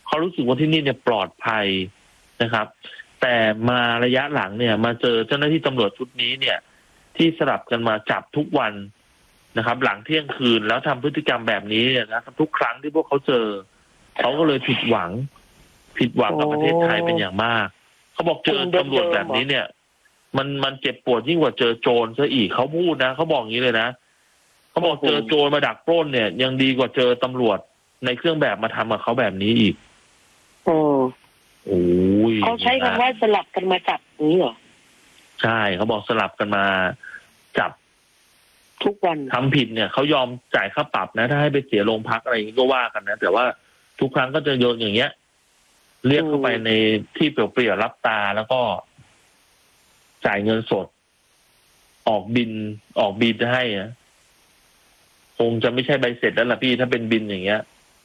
เขารู้สึกว่าที่นี่เนี่ยปลอดภัยนะครับแต่มาระยะหลังเนี่ยมาเจอเจ้าหน้าที่ตำรวจชุดนี้เนี่ยที่สลับกันมาจับทุกวันนะครับหลังเที่ยงคืนแล้วทำพฤติกรรมแบบนี้เนี่ยนะครับทุกครั้งที่พวกเขาเจอเขาก็เลยผิดหวังกับประเทศไทยเป็นอย่างมากเขาบอกเจอตำรวจแบบนี้เนี่ยมันเจ็บปวดยิ่งกว่าเจอโจรซะอีกเขาพูดนะเขาบอกอย่างนี้เลยนะเขาบอกเจอโจรมาดักปล้นเนี่ยยังดีกว่าเจอตำรวจในเครื่องแบบมาทำกับเขาแบบนี้อีกโอ้ยเขาใช้คำว่าสลับกันมาจับนี้เหรอใช่เขาบอกสลับกันมาจับทุกวันทำผิดเนี่ยเขายอมจ่ายค่าปรับนะถ้าให้ไปเสียโรงพักอะไรอย่างนี้ก็ว่ากันนะแต่ว่าทุกครั้งก็จะโยนอย่างเงี้ยเรียกเข้าไปในที่เปลี่ยวๆรับตาแล้วก็จ่ายเงินสดออกบินจะให้นะคงจะไม่ใช่ใบเสร็จแล้วล่ะพี่ถ้าเป็นบินอย่างเงี้ย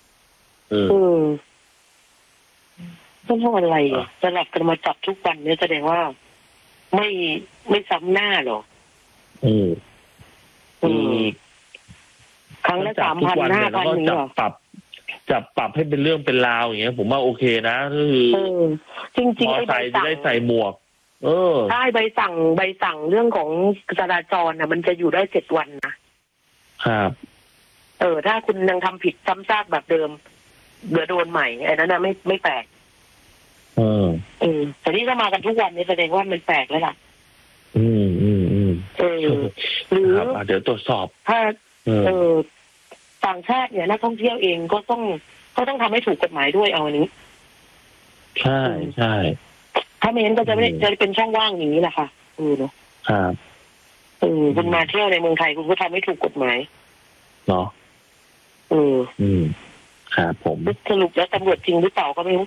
ต้องทำอะไรสลับกันมาจับทุกวันเนี่ยแสดงว่าไม่ซ้ำหน้าหรอครั้งละ 3,000 5,000นี่หรอจับปรับให้เป็นเรื่องเป็นราวอย่างเงี้ยผมว่าโอเคนะคือจริงๆไอ้ใบสั่งจะได้ใส่หมวกใช่ใบสั่งเรื่องของจราจรน่ะมันจะอยู่ได้7 วันนะครับถ้าคุณยังทำผิดซ้ำซากแบบเดิมเดี๋ยวโดนใหม่ไอ้นั้นน่ะไม่แปลกแต่นี่ถ้ามากันทุกวันนี่แสดงว่ามันแปลกแล้วล่ะหรือเดี๋ยวตรวจสอบถ้าต่างชาติเนี่ยนักท่องเที่ยวเองก็ต้องทำให้ถูกกฎหมายด้วยเอาอันนี้ใช่ใช่ถ้าไม่งั้นก็จะเป็นช่องว่างอย่างนี้แหละค่ะเนาะครับคุณมาเที่ยวในเมืองไทยคุณก็ทำให้ถูกกฎหมายเนาะครับผมสรุปแล้วตำรวจจริงหรือเปล่าก็ไม่รู้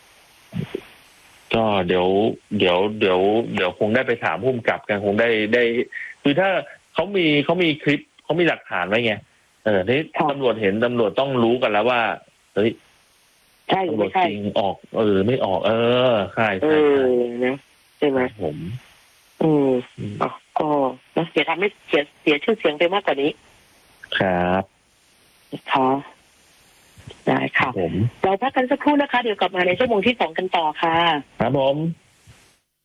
ก็เดี๋ยวคงได้ไปถามผู้กำกับกันคงได้คือถ้าเขามีคลิปเขามีหลักฐานไว้ไงนี่ตำรวจเห็นตำรวจต้องรู้กันแล้วว่าเฮ้ยใช่ตำรวจจริงออกไม่ออกใช่นะใช่ไหมผมก็นะเสียทำให้เสียชื่อเสียงไปมากกว่านี้ครับค่ะได้ค่ะเราพักกันสักครู่นะคะเดี๋ยวกลับมาในชั่วโมงที่2กันต่อค่ะครับผม